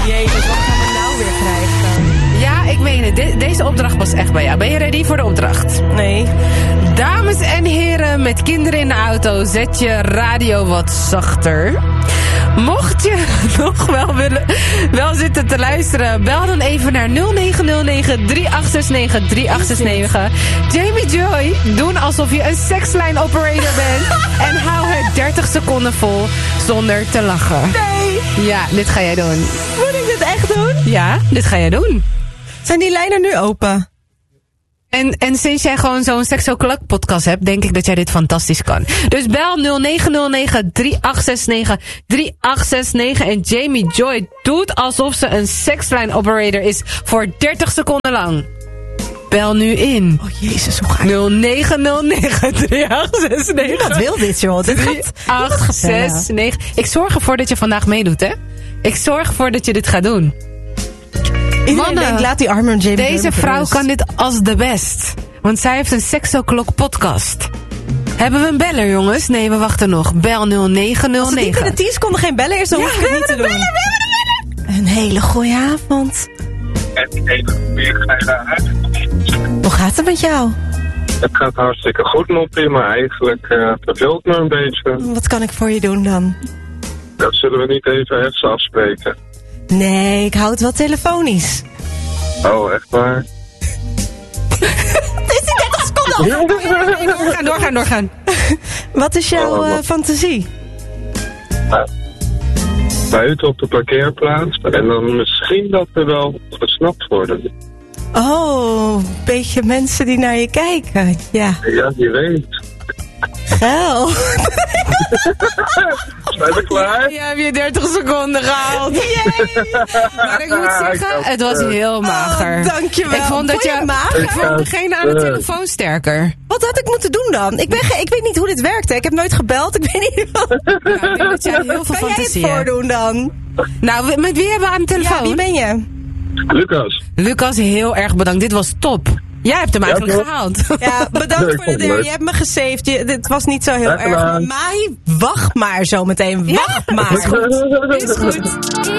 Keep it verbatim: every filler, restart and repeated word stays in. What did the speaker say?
Jezus, wat gaan we nou weer krijgen? Ja, ik meen het. De- deze opdracht past echt bij jou. Ben je ready voor de opdracht? Nee. Dames en heren met kinderen in de auto, zet je radio wat zachter. Mocht je nog wel willen, wel zitten te luisteren, bel dan even naar nul negen nul negen drie acht zes negen drie acht zes negen. Jamie Joy, doen alsof je een sexline operator bent. En hou het dertig seconden vol zonder te lachen. Nee. Ja, dit ga jij doen. Moet ik dit echt doen? Ja, dit ga jij doen. Zijn die lijnen nu open? En, en sinds jij gewoon zo'n Sexocolog podcast hebt, denk ik dat jij dit fantastisch kan. Dus bel nul negen nul negen drie acht zes negen drie acht zes negen en Jamie Joy doet alsof ze een sexline operator is voor dertig seconden lang. Bel nu in. Oh jezus, hoe ga je... nul negen nul negen drie acht zes negen. Niemand wil dit, joh. Dit drie acht zes negen. Ik zorg ervoor dat je vandaag meedoet, hè? Ik zorg ervoor dat je dit gaat doen. Iedereen denkt, laat die arme Jamie Deze vrouw kan dit als de best. Want zij heeft een Sexocolog podcast. Hebben we een beller, jongens? Nee, we wachten nog. Bel nul negen nul negen. Als het niet in de tien seconden geen beller is, dan Ja, hoef ik het we niet te hebben doen. een beller, we hebben een beller. Een hele goeie avond. En even weer uit. Hoe gaat het met jou? Het gaat hartstikke goed, Noppie, maar eigenlijk uh, verveelt me een beetje. Wat kan ik voor je doen dan? Dat zullen we niet even heftig afspreken. Nee, ik hou het wel telefonisch. Oh, echt waar? Is die dertig seconden al? Doorgaan, doorgaan, doorgaan. Wat is jouw Oh, uh, wat- fantasie? Ja. Buiten op de parkeerplaats. En dan misschien dat we wel gesnapt worden. Oh, een beetje mensen die naar je kijken. Ja, Ja, je weet. geil. Zijn we klaar? Je hebt je dertig seconden gehaald. Maar ik moet zeggen, het was heel mager. Oh, dankjewel. Ik vond dat Vond je je... het mager? Ik vond degene aan de telefoon sterker. Wat had ik moeten doen dan? Ik, ben ge- ik weet niet hoe dit werkt. Hè. Ik heb nooit gebeld. Ik weet niet wat... Nou, ik denk dat jij heel veel Kan jij het fantasie hebt. voordoen dan? Nou, met wie hebben we aan de telefoon? Ja, wie ben je? Lucas. Lucas, heel erg bedankt. Dit was top. Jij hebt hem eigenlijk toch? gehaald. Ja, bedankt Nee, ik voor vond de het deur. leuk. Je hebt me gesaved. Je, dit was niet zo heel Graag erg. gedaan. Maar Mahi, wacht maar zo meteen. Wacht maar. Is goed.